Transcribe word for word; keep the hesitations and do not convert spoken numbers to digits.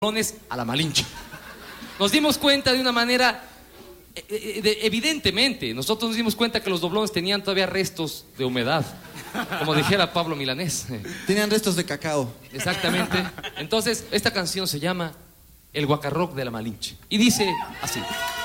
doblones a la Malinche. Nos dimos cuenta de una manera, evidentemente, nosotros nos dimos cuenta que los doblones tenían todavía restos de humedad, como dijera Pablo Milanés. Tenían restos de cacao. Exactamente. Entonces, esta canción se llama El Guacarroc de la Malinche y dice así.